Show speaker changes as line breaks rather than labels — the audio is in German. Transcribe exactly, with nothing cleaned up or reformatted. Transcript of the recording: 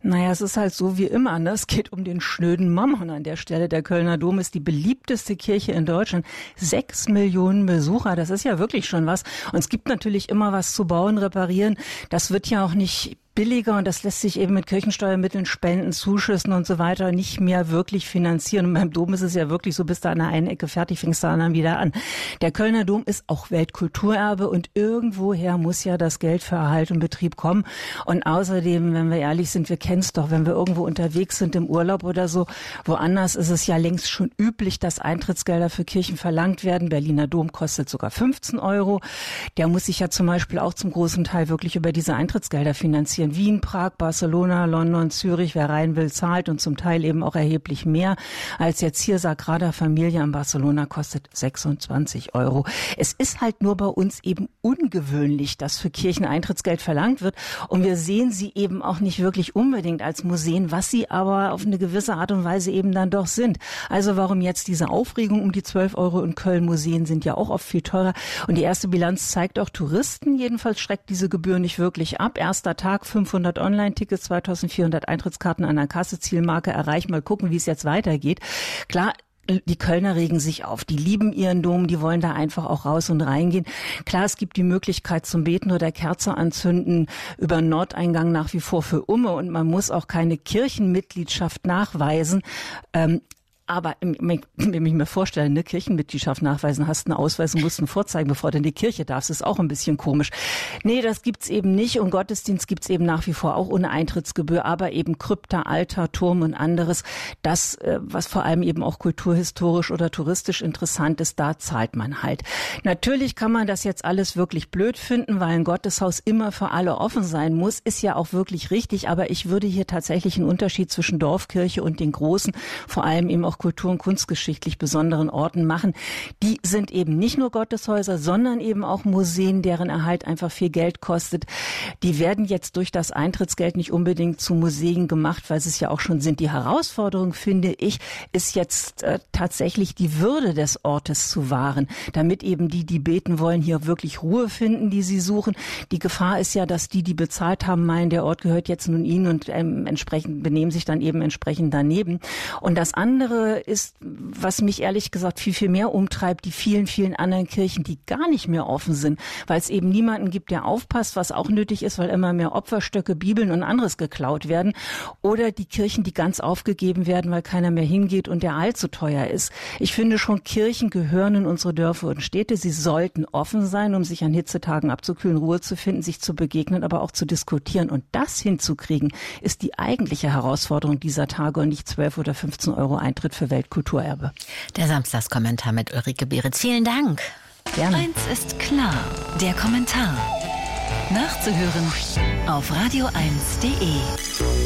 Naja, es ist halt so wie immer, ne? Es geht um den schnöden Mammon an der Stelle. Der Kölner Dom ist die beliebteste Kirche in Deutschland. Sechs Millionen Besucher, das ist ja wirklich schon was. Und es gibt natürlich immer was zu bauen, reparieren. Das wird ja auch nicht billiger und das lässt sich eben mit Kirchensteuermitteln, Spenden, Zuschüssen und so weiter nicht mehr wirklich finanzieren. Und beim Dom ist es ja wirklich so, bist du an der einen Ecke fertig, fängst du an anderen wieder an. Der Kölner Dom ist auch Weltkulturerbe und irgendwoher muss ja das Geld für Erhalt und Betrieb kommen. Und außerdem, wenn wir ehrlich sind, wir kennen es doch, wenn wir irgendwo unterwegs sind im Urlaub oder so, woanders ist es ja längst schon üblich, dass Eintrittsgelder für Kirchen verlangt werden. Berliner Dom kostet sogar fünfzehn Euro. Der muss sich ja zum Beispiel auch zum großen Teil wirklich über diese Eintrittsgelder finanzieren. Wien, Prag, Barcelona, London, Zürich, wer rein will, zahlt und zum Teil eben auch erheblich mehr als jetzt hier Sagrada Familia in Barcelona kostet sechsundzwanzig Euro. Es ist halt nur bei uns eben ungewöhnlich, dass für Kirchen Eintrittsgeld verlangt wird und wir sehen sie eben auch nicht wirklich unbedingt als Museen, was sie aber auf eine gewisse Art und Weise eben dann doch sind. Also warum jetzt diese Aufregung um die zwölf Euro in Köln? Museen sind ja auch oft viel teurer und die erste Bilanz zeigt auch Touristen, jedenfalls schreckt diese Gebühr nicht wirklich ab. Erster Tag fünfhundert Online-Tickets, zweitausendvierhundert Eintrittskarten an der Kasse, Zielmarke erreicht. Mal gucken, wie es jetzt weitergeht. Klar, die Kölner regen sich auf. Die lieben ihren Dom, die wollen da einfach auch raus und reingehen. Klar, es gibt die Möglichkeit zum Beten oder Kerze anzünden über den Nordeingang nach wie vor für Umme und man muss auch keine Kirchenmitgliedschaft nachweisen. Ähm, Aber wenn ich mir vorstelle, eine Kirchenmitgliedschaft nachweisen, hast einen Ausweis und musst einen vorzeigen, bevor du in die Kirche darfst, ist auch ein bisschen komisch. Nee, das gibt's eben nicht und Gottesdienst gibt's eben nach wie vor auch ohne Eintrittsgebühr, aber eben Krypta, Altar, Turm und anderes, das, was vor allem eben auch kulturhistorisch oder touristisch interessant ist, da zahlt man halt. Natürlich kann man das jetzt alles wirklich blöd finden, weil ein Gotteshaus immer für alle offen sein muss, ist ja auch wirklich richtig, aber ich würde hier tatsächlich einen Unterschied zwischen Dorfkirche und den großen, vor allem eben auch kultur- und kunstgeschichtlich besonderen Orten machen. Die sind eben nicht nur Gotteshäuser, sondern eben auch Museen, deren Erhalt einfach viel Geld kostet. Die werden jetzt durch das Eintrittsgeld nicht unbedingt zu Museen gemacht, weil sie es ja auch schon sind. Die Herausforderung, finde ich, ist jetzt äh, tatsächlich die Würde des Ortes zu wahren, damit eben die, die beten wollen, hier wirklich Ruhe finden, die sie suchen. Die Gefahr ist ja, dass die, die bezahlt haben, meinen, der Ort gehört jetzt nun ihnen und ähm, entsprechend benehmen sich dann eben entsprechend daneben. Und das andere ist, was mich ehrlich gesagt viel, viel mehr umtreibt, die vielen, vielen anderen Kirchen, die gar nicht mehr offen sind, weil es eben niemanden gibt, der aufpasst, was auch nötig ist, weil immer mehr Opferstöcke, Bibeln und anderes geklaut werden. Oder die Kirchen, die ganz aufgegeben werden, weil keiner mehr hingeht und der Halt zu teuer ist. Ich finde schon, Kirchen gehören in unsere Dörfer und Städte. Sie sollten offen sein, um sich an Hitzetagen abzukühlen, Ruhe zu finden, sich zu begegnen, aber auch zu diskutieren. Und das hinzukriegen, ist die eigentliche Herausforderung dieser Tage und nicht zwölf oder fünfzehn Euro Eintritt für Weltkulturerbe.
Der Samstagskommentar mit Ulrike Behrens. Vielen Dank.
Gerne.
Eins ist klar, der Kommentar. Nachzuhören auf radio eins punkt de.